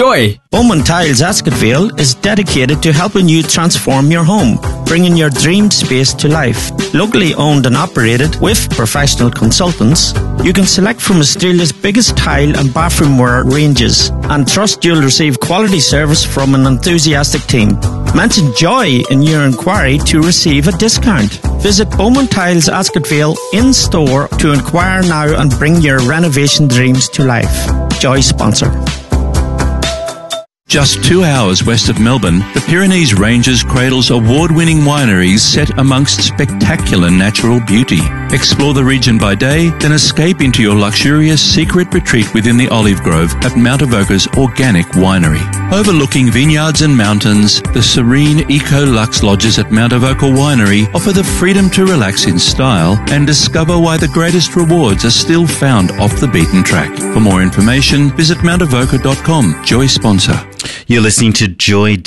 Joy. Bowman Tiles Ascotvale is dedicated to helping you transform your home, bringing your dreamed space to life. Locally owned and operated with professional consultants, you can select from Australia's biggest tile and bathroom ware ranges and trust you'll receive quality service from an enthusiastic team. Mention Joy in your inquiry to receive a discount. Visit Bowman Tiles Ascotvale in store to inquire now and bring your renovation dreams to life. Joy sponsor. Just 2 hours west of Melbourne, the Pyrenees Ranges cradles award-winning wineries set amongst spectacular natural beauty. Explore the region by day, then escape into your luxurious secret retreat within the olive grove at Mount Avoca's Organic Winery. Overlooking vineyards and mountains, the serene Eco-Lux lodges at Mount Avoca Winery offer the freedom to relax in style and discover why the greatest rewards are still found off the beaten track. For more information, visit mountavoca.com. Joy sponsor. You're listening to Joy